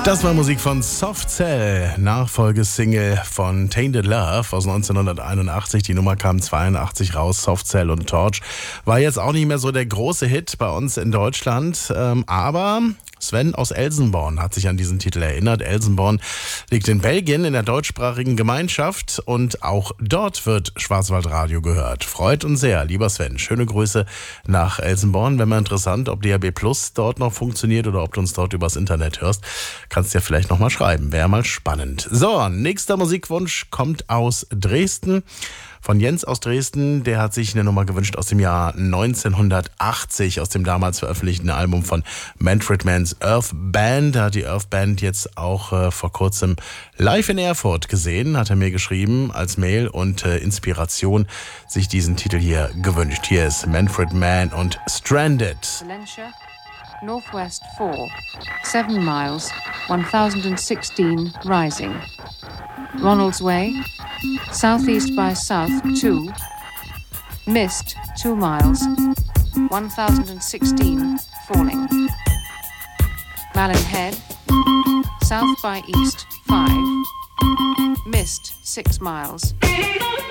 Das war Musik von Soft Cell, Nachfolgesingle von Tainted Love aus 1981. Die Nummer kam 82 raus. Soft Cell und Torch war jetzt auch nicht mehr so der große Hit bei uns in Deutschland, aber Sven aus Elsenborn hat sich an diesen Titel erinnert. Elsenborn liegt in Belgien in der deutschsprachigen Gemeinschaft und auch dort wird Schwarzwaldradio gehört. Freut uns sehr, lieber Sven. Schöne Grüße nach Elsenborn. Wäre mal interessant, ob DAB Plus dort noch funktioniert oder ob du uns dort übers Internet hörst. Kannst ja vielleicht nochmal schreiben. Wäre mal spannend. So, nächster Musikwunsch kommt aus Dresden. Von Jens aus Dresden, der hat sich eine Nummer gewünscht aus dem Jahr 1980, aus dem damals veröffentlichten Album von Manfred Mann's Earth Band. Da hat die Earth Band jetzt auch vor kurzem live in Erfurt gesehen, hat er mir geschrieben als Mail und Inspiration sich diesen Titel hier gewünscht. Hier ist Manfred Mann und Stranded. Valencia, Northwest 4, 7 miles, 1016 rising. Ronald's Way, southeast by south 2, mist 2 miles, 1016 falling. Malin Head, south by east 5, mist 6 miles,